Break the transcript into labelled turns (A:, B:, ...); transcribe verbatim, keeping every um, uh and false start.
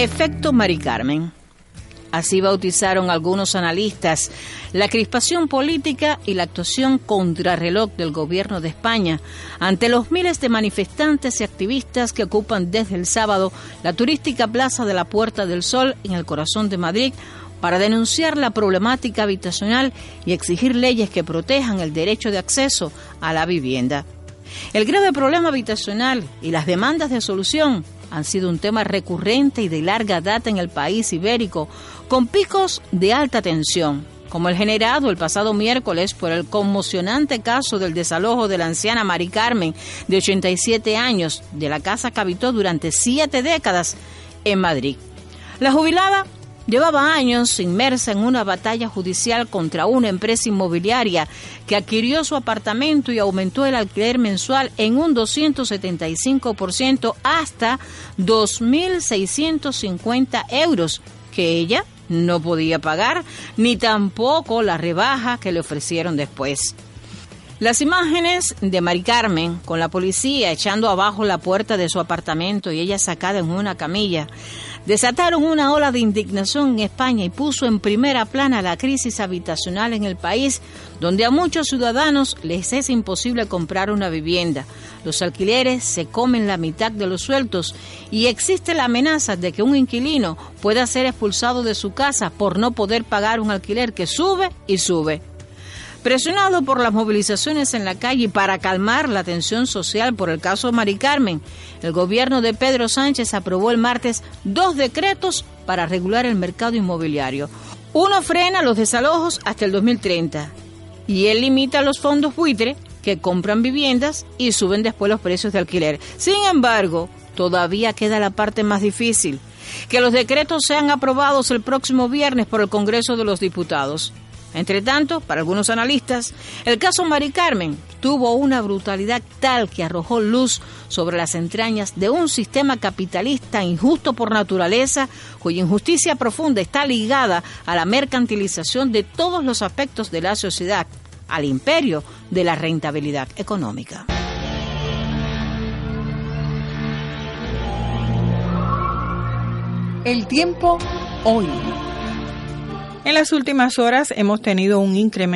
A: Efecto Mari Carmen. Así bautizaron algunos analistas la crispación política y la actuación contrarreloj del gobierno de España ante los miles de manifestantes y activistas que ocupan desde el sábado la turística plaza de la Puerta del Sol en el corazón de Madrid para denunciar la problemática habitacional y exigir leyes que protejan el derecho de acceso a la vivienda. El grave problema habitacional y las demandas de solución han sido un tema recurrente y de larga data en el país ibérico, con picos de alta tensión, como el generado el pasado miércoles por el conmocionante caso del desalojo de la anciana Mari Carmen, de ochenta y siete años, de la casa que habitó durante siete décadas en Madrid. La jubilada llevaba años inmersa en una batalla judicial contra una empresa inmobiliaria que adquirió su apartamento y aumentó el alquiler mensual en un doscientos setenta y cinco por ciento hasta dos mil seiscientos cincuenta euros, que ella no podía pagar, ni tampoco la rebaja que le ofrecieron después. Las imágenes de Mari Carmen con la policía echando abajo la puerta de su apartamento y ella sacada en una camilla desataron una ola de indignación en España y puso en primera plana la crisis habitacional en el país, donde a muchos ciudadanos les es imposible comprar una vivienda. Los alquileres se comen la mitad de los sueldos y existe la amenaza de que un inquilino pueda ser expulsado de su casa por no poder pagar un alquiler que sube y sube. Presionado por las movilizaciones en la calle y para calmar la tensión social por el caso Mari Carmen, el gobierno de Pedro Sánchez aprobó el martes dos decretos para regular el mercado inmobiliario. Uno frena los desalojos hasta el dos mil treinta y él limita los fondos buitre que compran viviendas y suben después los precios de alquiler. Sin embargo, todavía queda la parte más difícil, que los decretos sean aprobados el próximo viernes por el Congreso de los Diputados. Entre tanto, para algunos analistas, el caso Mari Carmen tuvo una brutalidad tal que arrojó luz sobre las entrañas de un sistema capitalista injusto por naturaleza, cuya injusticia profunda está ligada a la mercantilización de todos los aspectos de la sociedad, al imperio de la rentabilidad económica.
B: El tiempo hoy. En las últimas horas hemos tenido un incremento